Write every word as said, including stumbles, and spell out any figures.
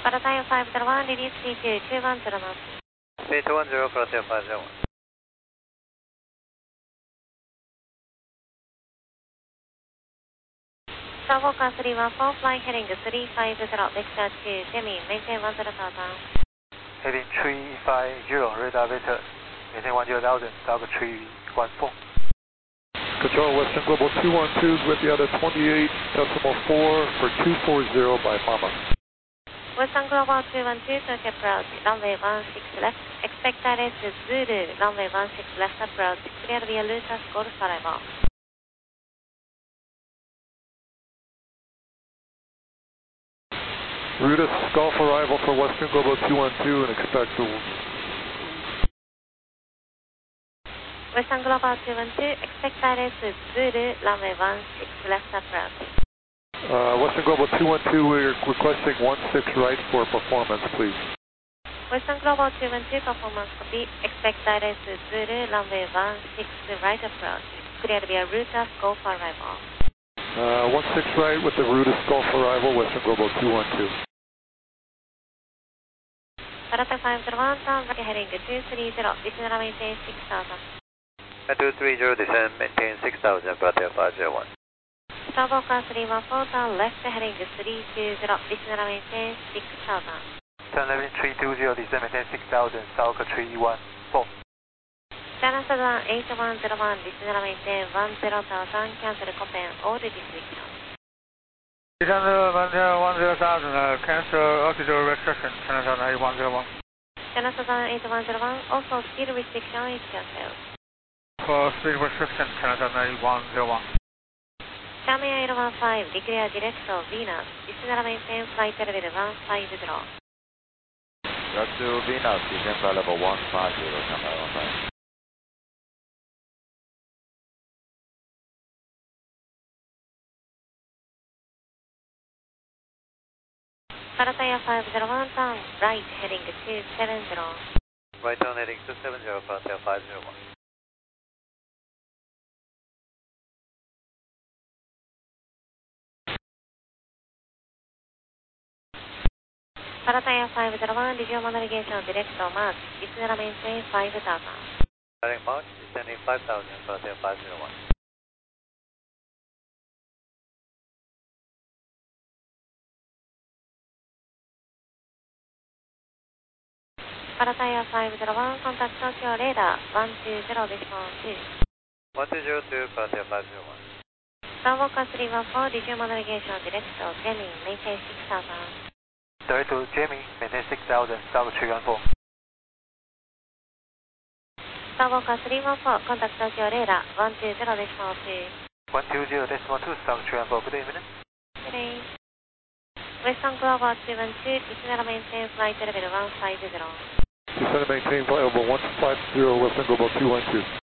Parataya five zero one, release C two two one zero knots. C two one zero, Parataya five zero one. Starwalker three one four, flying heading three five zero, vector two, Jimmy, maintain one zero thousand. Heading three five zero, radar vector, maintain one zero thousand, Starwalker three one four. Control Western Global two one two, with the other twenty-eight decimal four for two four zero by Mama. Western Global two one two, circuit approach, runway one six left, expect direct to Zulu, runway one six left approach, clear via Lutas Golf arrival. Rutus Golf arrival for Western Global two one two and expect to... Western Global two one two, expect direct to Zulu, runway one six left approach. Uh, Western Global two one two, we're requesting one six right for performance, please. Western Global two one two, performance copy, expect direct to Zulu, runway one six right approach, clear via Rutas Golf arrival. Uh, one six right with the Rutus Golf arrival, Western Global two one two. Parataya five zero one, turn right heading two three zero, descend and maintain six thousand. two three zero, descend, maintain six thousand, Parataya five zero one. Starwalker three one four, turn left heading three two zero, descend and maintain six thousand. Turn left three two zero, descend, maintain six thousand, Starwalker three one four. China Southern eight one zero one, descend and maintain one zero thousand, cancel Copen, all restrictions. Descend one zero one zero thousand, uh, cancel altitude restriction, China Southern eight one zero one. China Southern eight one zero one, also speed restriction is cancelled. For speed restriction, China Southern eight one zero one. China eight one five, declare direct to Venus, descend and maintain flight level one five zero. Direct to Venus, descend flight level one five zero, China eight one five. Parataya five zero one, turn right heading two seven zero. Right turn heading two seven zero, Parataya five zero one. Parataya five zero one, regional navigation direct to Mars, descend and maintain five thousand. Starting March, descending five thousand, Parataya five zero one. Parataya five zero one, contact Tokyo radar one two zero decimal two. one two zero two, Parataya five zero one. Starwalker three one four, regional navigation direct to Gemini, maintain six thousand. Direct to Jamie, maintain six thousand, Starwalker three one four. Starwalker three one four, contact Tokyo radar one two zero decimal two. one two zero decimal two, Starwalker three one four, good evening. Good day. Western Global two one two, descend and maintain flight level one five zero. Descend and maintain flight level one five zero, Western Global two one two.